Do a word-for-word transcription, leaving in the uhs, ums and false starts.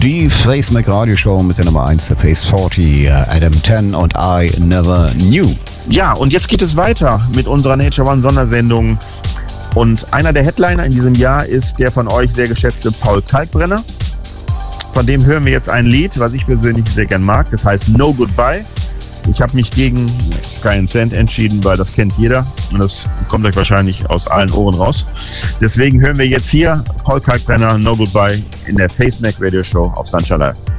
Die Facemac Radioshow mit der Nummer eins der Pace vierzig, Adam zehn und I Never Knew. Ja, und jetzt geht es weiter mit unserer Nature One Sondersendung. Und einer der Headliner in diesem Jahr ist der von euch sehr geschätzte Paul Kalkbrenner. Von dem hören wir jetzt ein Lied, was ich persönlich sehr gern mag. Das heißt No Goodbye. Ich habe mich gegen Sky and Sand entschieden, weil das kennt jeder und das kommt euch wahrscheinlich aus allen Ohren raus. Deswegen hören wir jetzt hier Paul Kalkbrenner No Goodbye in der Facemac Radio Show auf Sunshine Live.